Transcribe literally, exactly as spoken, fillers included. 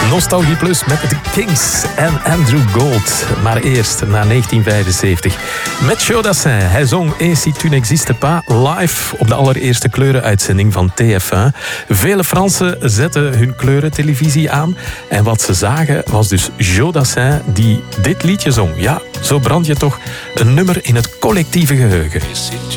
Nostalgie Plus met de Kings en Andrew Gold. Maar eerst naar negentien vijfenzeventig. Met Joe Dassin. Hij zong Et si tu n'existes pas live op de allereerste kleurenuitzending van T F één. Vele Fransen zetten hun kleurentelevisie aan. En wat ze zagen was dus Joe Dassin die dit liedje zong. Ja, zo brand je toch een nummer in het collectieve geheugen. Et si tu